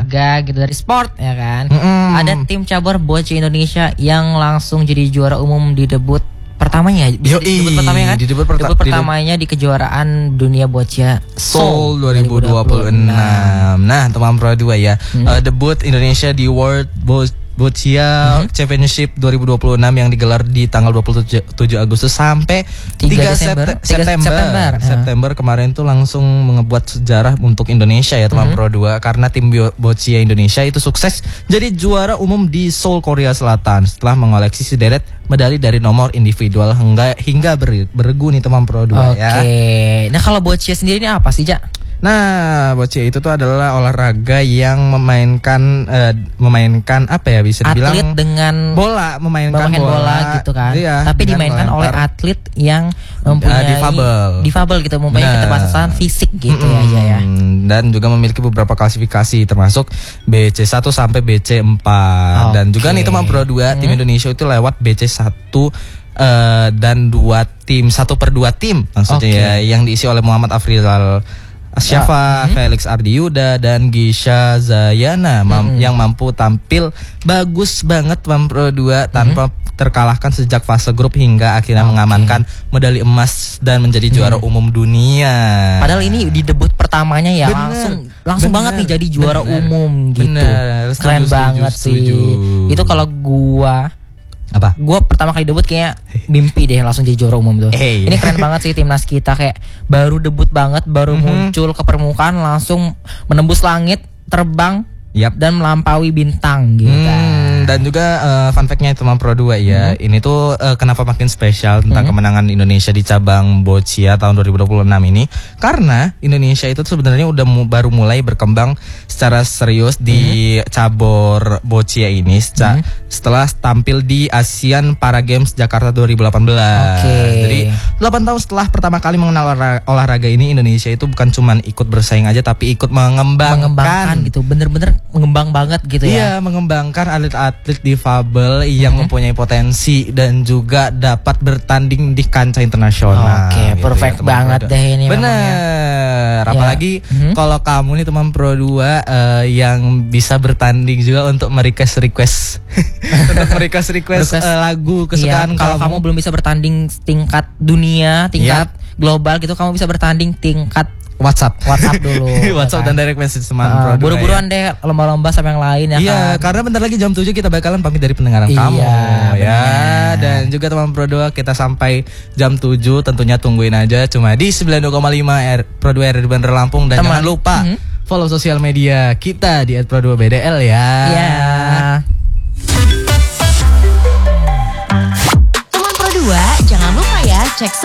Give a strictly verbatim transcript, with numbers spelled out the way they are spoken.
olahraga gitu, dari sport ya kan. Mm-mm. Ada tim cabur boccia Indonesia yang langsung jadi juara umum di debut pertamanya. Bisa di debut pertamanya kan? Di debut, perta- debut pertamanya di, de- di kejuaraan dunia boccia Seoul dua ribu dua puluh enam. Nah, teman Pro dua ya. Hmm. Uh, debut Indonesia di World Bo- Boccia hmm. Championship dua ribu dua puluh enam yang digelar di tanggal dua puluh tujuh Agustus sampai tiga September. September. September. September kemarin tuh langsung mengebuat sejarah untuk Indonesia ya teman hmm. Pro dua, karena tim Boccia Indonesia itu sukses jadi juara umum di Seoul, Korea Selatan setelah mengoleksi sederet medali dari nomor individual hingga hingga ber, bergu nih teman Pro dua. Oke. Ya. Oke. Nah, kalau Boccia sendiri ini apa sih, Jak? Nah, boccia itu tuh adalah olahraga yang memainkan uh, memainkan apa ya, bisa dibilang atlet dengan bola, memainkan bola, bola gitu kan. Iya, tapi dimainkan oleh atlet yang mempunyai uh, difabel. Difabel gitu, mempunyai keterbatasan fisik gitu mm-hmm. ya, ya. Dan juga memiliki beberapa klasifikasi termasuk B C satu sampai B C empat. Okay. Dan juga nih teman Pro dua, hmm. tim Indonesia itu lewat B C satu uh, dan dua tim, satu per dua tim maksudnya okay. ya, yang diisi oleh Muhammad Afrizal Syafa, ya. Felix Ardiyuda dan Gisha Zayana mam- hmm. yang mampu tampil bagus banget teman Pro dua tanpa hmm. terkalahkan sejak fase grup hingga akhirnya okay. mengamankan medali emas dan menjadi juara hmm. umum dunia. Padahal ini di debut pertamanya ya bener, langsung langsung bener, banget nih jadi juara bener, umum gitu. Bener, keren setuju, banget setuju. sih. Itu kalau gua apa? Gue pertama kali debut kayak mimpi deh langsung jadi juara umum tuh. Hey. Ini keren banget sih timnas kita, kayak baru debut banget, baru mm-hmm. muncul ke permukaan langsung menembus langit, terbang yep. dan melampaui bintang gitu. Hmm, dan juga uh, fun fact-nya teman Pro dua ya. Hmm. Ini tuh uh, kenapa makin spesial tentang hmm. kemenangan Indonesia di cabang boccia tahun dua ribu dua puluh enam ini, karena Indonesia itu sebenarnya udah mu- baru mulai berkembang secara serius di hmm. cabur boccia ini seca- hmm. setelah tampil di Asian Para Games Jakarta dua ribu delapan belas. Okay. Jadi delapan tahun setelah pertama kali mengenal olah- olahraga ini, Indonesia itu bukan cuma ikut bersaing aja tapi ikut mengembangkan, mengembangkan gitu. Bener-bener mengembang banget gitu ya. Iya, mengembangkan atlet-atlet difabel yang mm-hmm. mempunyai potensi dan juga dapat bertanding di kancah internasional. Oke, okay, gitu perfect ya, banget deh ini. Bener. Ya. Apalagi mm-hmm. kalau kamu nih teman Pro dua uh, yang bisa bertanding juga untuk merequest request untuk merequest request uh, lagu kesukaan ya, kalau kamu. kamu belum bisa bertanding tingkat dunia, tingkat yep. global gitu, kamu bisa bertanding tingkat WhatsApp, WhatsApp dulu. WhatsApp kan? Dan direct message teman uh, Pro dua. Buru-buruan ya. deh lomba-lomba sama yang lain ya. Iya, kan? Karena bentar lagi jam tujuh kita bakalan pamit dari pendengaran iya, kamu ya. Dan juga teman Pro dua kita sampai jam tujuh tentunya tungguin aja cuma di sembilan puluh dua koma lima R Pro dua R di Bandar Lampung, dan teman. Jangan lupa mm-hmm. follow sosial media kita di et pro dua b d l ya. Iya. Teman Pro dua, jangan lupa ya cek